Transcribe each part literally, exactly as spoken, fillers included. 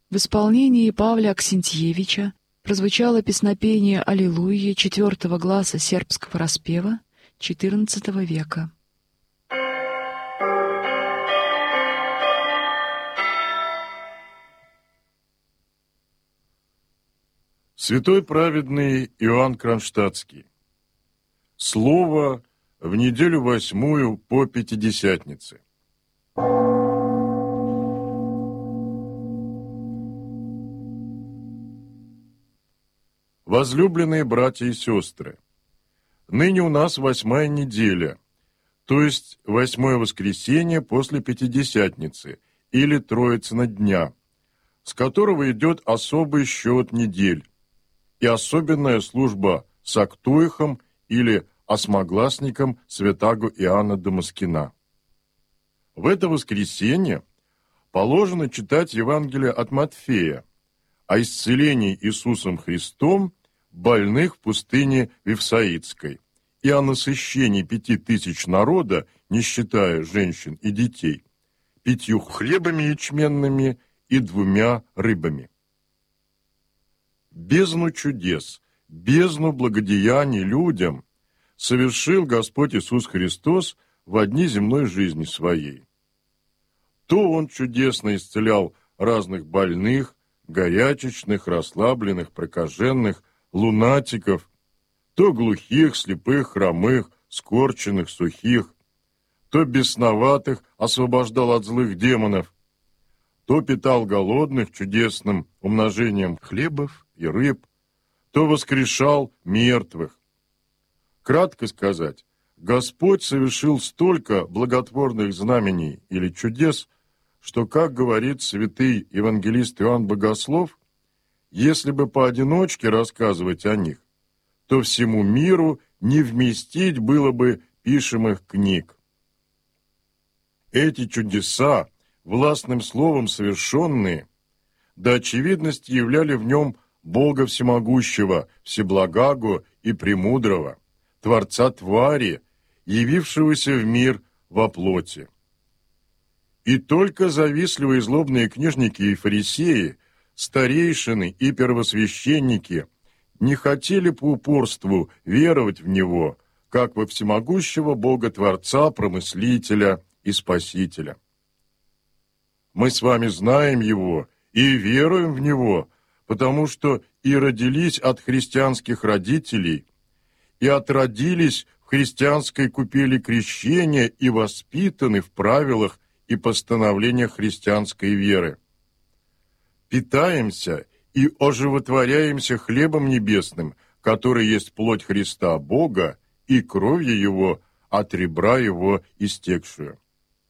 В исполнении Павла Аксентьевича прозвучало песнопение «Аллилуйя» четвертого гласа сербского распева четырнадцатого века. Святой праведный Иоанн Кронштадтский. Слово в неделю восьмую по Пятидесятнице. Возлюбленные братья и сестры, ныне у нас восьмая неделя, то есть восьмое воскресенье после Пятидесятницы или Троицына дня, с которого идет особый счет недель и особенная служба с актуихом или осмогласником святаго Иоанна Дамаскина. В это воскресенье положено читать Евангелие от Матфея о исцелении Иисусом Христом больных в пустыне Вифсаидской и о насыщении пяти тысяч народа, не считая женщин и детей, пятью хлебами ячменными и двумя рыбами. Бездну чудес, бездну благодеяний людям совершил Господь Иисус Христос в одни земной жизни своей. То Он чудесно исцелял разных больных, горячечных, расслабленных, прокаженных, лунатиков, то глухих, слепых, хромых, скорченных, сухих, то бесноватых освобождал от злых демонов, то питал голодных чудесным умножением хлебов и рыб, то воскрешал мертвых. Кратко сказать, Господь совершил столько благотворных знамений или чудес, что, как говорит святый евангелист Иоанн Богослов, если бы поодиночке рассказывать о них, то всему миру не вместить было бы пишемых книг. Эти чудеса, властным словом совершенные, до очевидности являли в нем Бога Всемогущего, Всеблагаго и Премудрого, Творца твари, явившегося в мир во плоти. И только завистливые злобные книжники и фарисеи, старейшины и первосвященники не хотели по упорству веровать в Него, как во всемогущего Бога-Творца, Промыслителя и Спасителя. Мы с вами знаем Его и веруем в Него, потому что и родились от христианских родителей, и отродились в христианской купели крещения и воспитаны в правилах и постановлениях христианской веры. Питаемся и оживотворяемся хлебом небесным, который есть плоть Христа Бога и кровью Его от ребра Его истекшую.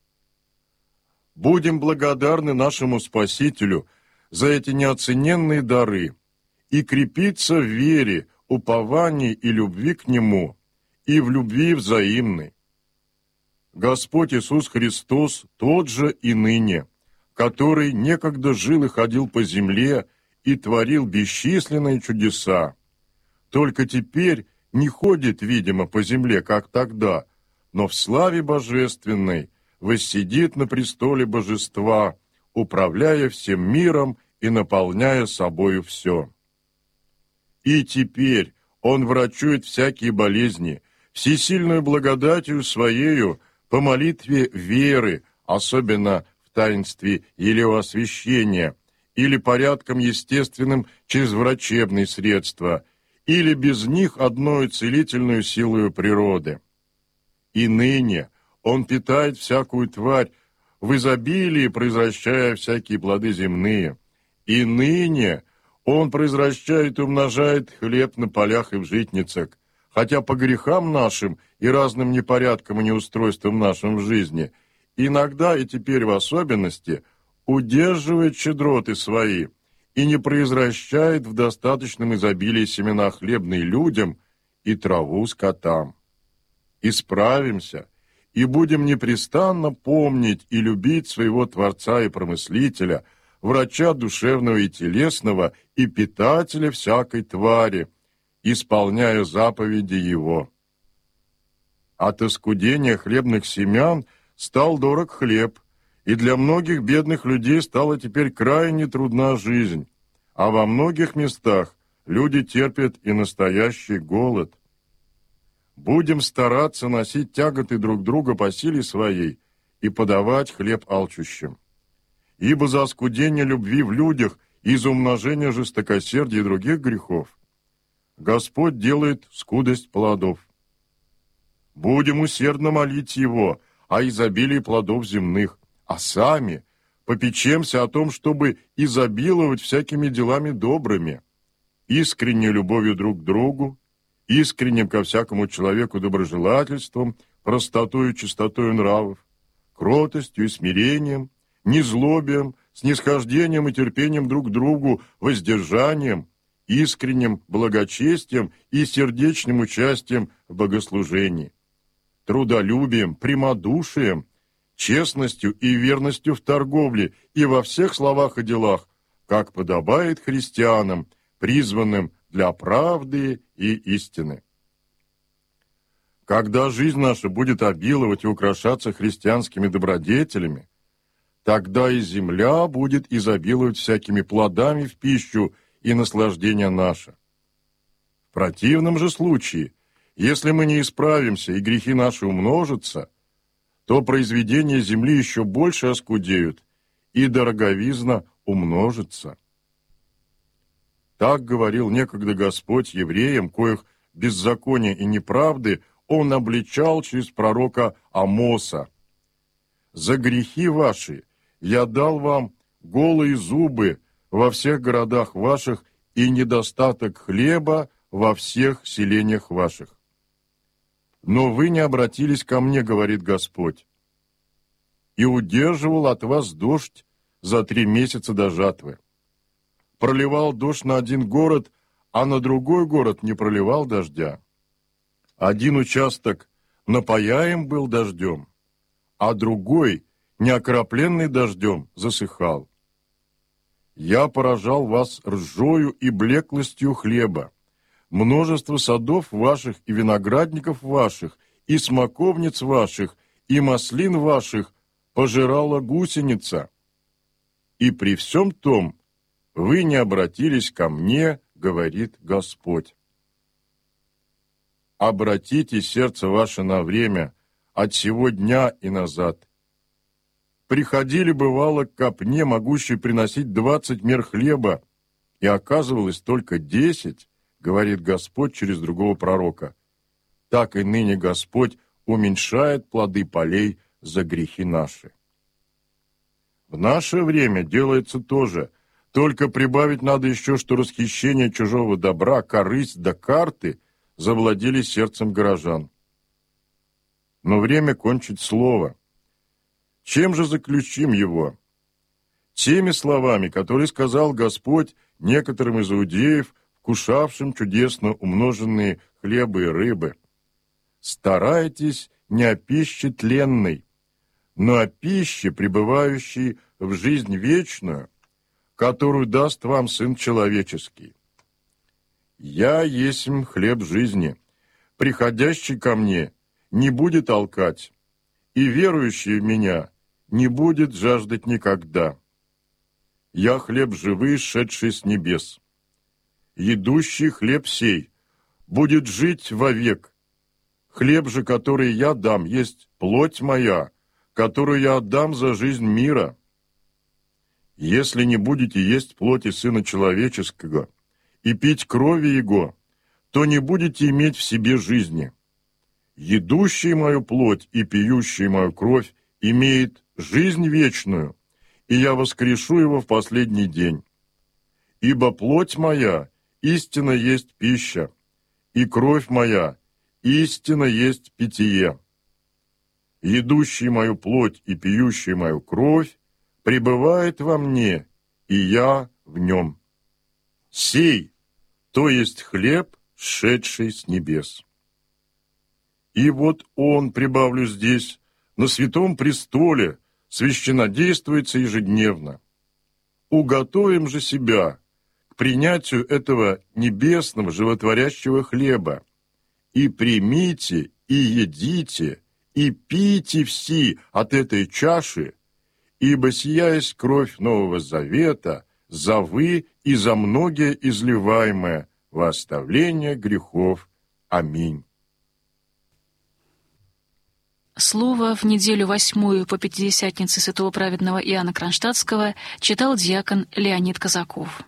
Будем благодарны нашему Спасителю за эти неоцененные дары и крепиться в вере, уповании и любви к Нему, и в любви взаимной. Господь Иисус Христос тот же и ныне, который некогда жил и ходил по земле и творил бесчисленные чудеса, только теперь не ходит, видимо, по земле, как тогда, но в славе божественной воссидит на престоле божества, управляя всем миром и наполняя собою все. И теперь Он врачует всякие болезни, всесильную благодатью Своею по молитве веры, особенно в таинстве елеосвящения, или порядком естественным через врачебные средства, или без них одной целительную силою природы. И ныне Он питает всякую тварь, в изобилии произвращая всякие плоды земные. И ныне Он произвращает и умножает хлеб на полях и в житницах, хотя по грехам нашим и разным непорядкам и неустройствам нашим в жизни, иногда и теперь в особенности, удерживает щедроты свои и не произвращает в достаточном изобилии семена хлебные людям и траву скотам. Исправимся и будем непрестанно помнить и любить своего Творца и Промыслителя, врача душевного и телесного и питателя всякой твари, исполняя заповеди Его. От оскудения хлебных семян стал дорог хлеб, И для многих бедных людей стала теперь крайне трудна жизнь, а во многих местах люди терпят и настоящий голод. Будем стараться носить тяготы друг друга по силе своей и подавать хлеб алчущим. Ибо за оскудение любви в людях и за умножение жестокосердия и других грехов Господь делает скудость плодов. Будем усердно молить Его о изобилии плодов земных, а сами попечемся о том, чтобы изобиловать всякими делами добрыми, искренней любовью друг к другу, искренним ко всякому человеку доброжелательством, простотою и чистотою нравов, кротостью и смирением, незлобием, снисхождением и терпением друг к другу, воздержанием, искренним благочестием и сердечным участием в богослужении, трудолюбием, прямодушием, честностью и верностью в торговле и во всех словах и делах, как подобает христианам, призванным для правды и истины. Когда жизнь наша будет обиловать и украшаться христианскими добродетелями, тогда и земля будет изобиловать всякими плодами в пищу и наслаждение наше. В противном же случае, если мы не исправимся и грехи наши умножатся, то произведения земли еще больше оскудеют, и дороговизна умножится. Так говорил некогда Господь евреям, коих беззакония и неправды Он обличал через пророка Амоса. «За грехи ваши я дал вам голые зубы во всех городах ваших и недостаток хлеба во всех селениях ваших. Но вы не обратились ко мне, говорит Господь, и удерживал от вас дождь за три месяца до жатвы. Проливал дождь на один город, а на другой город не проливал дождя. Один участок напояем был дождем, а другой, неокропленный дождем, засыхал. Я поражал вас ржою и блеклостью хлеба. Множество садов ваших и виноградников ваших, и смоковниц ваших, и маслин ваших пожирала гусеница. И при всем том вы не обратились ко мне, говорит Господь. Обратите сердце ваше на время от сего дня и назад. Приходили, бывало, к копне, могущей приносить двадцать мер хлеба, и оказывалось только десять, говорит Господь через другого пророка. Так и ныне Господь уменьшает плоды полей за грехи наши. В наше время делается то же, только прибавить надо еще, что расхищение чужого добра, корысть да карты завладели сердцем горожан. Но время кончить слово. Чем же заключим его? Теми словами, которые сказал Господь некоторым из иудеев, вкушавшим чудесно умноженные хлебы и рыбы. Старайтесь не о пище тленной, но о пище, пребывающей в жизнь вечную, которую даст вам Сын Человеческий. Я есмь хлеб жизни, приходящий ко мне не будет алкать, и верующий в меня не будет жаждать никогда. Я хлеб живый, шедший с небес. Едущий хлеб сей будет жить вовек. Хлеб же, который я дам, есть плоть моя, которую я отдам за жизнь мира. Если не будете есть плоти Сына Человеческого и пить крови Его, то не будете иметь в себе жизни. Едущий мою плоть и пьющий мою кровь имеет жизнь вечную, и я воскрешу его в последний день. Ибо плоть моя истинно есть пища, и кровь моя истинно есть питье. Едущий мою плоть и пьющий мою кровь пребывает во мне, и я в нем. Сей, то есть хлеб, сшедший с небес. И вот он, прибавлю здесь, на святом престоле священнодействуется ежедневно. Уготовим же себя к принятию этого небесного животворящего хлеба, и примите, и едите, и пейте все от этой чаши, ибо сия есть кровь Нового Завета, за вы и за многие изливаемое во оставление грехов. Аминь. Слово в неделю восьмую по Пятидесятнице святого праведного Иоанна Кронштадтского читал диакон Леонид Казаков.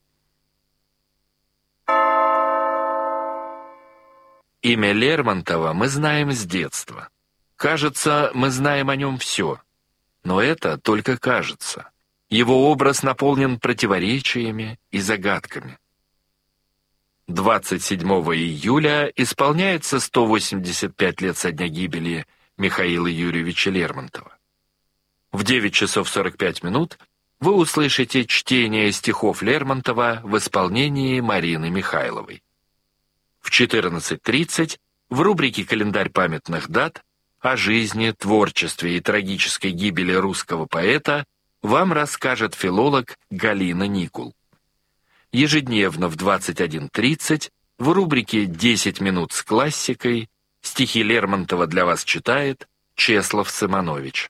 Имя Лермонтова мы знаем с детства. Кажется, мы знаем о нем все. Но это только кажется. Его образ наполнен противоречиями и загадками. двадцать седьмого июля исполняется сто восемьдесят пять лет со дня гибели Михаила Юрьевича Лермонтова. В девять часов сорок пять минут вы услышите чтение стихов Лермонтова в исполнении Марины Михайловой. В четырнадцать тридцать в рубрике «Календарь памятных дат» о жизни, творчестве и трагической гибели русского поэта вам расскажет филолог Галина Никул. Ежедневно в двадцать один тридцать в рубрике «десять минут с классикой» стихи Лермонтова для вас читает Чеслав Симонович.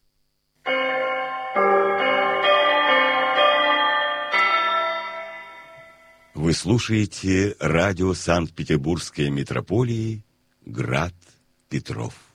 Вы слушаете радио Санкт-Петербургской митрополии «Град Петров».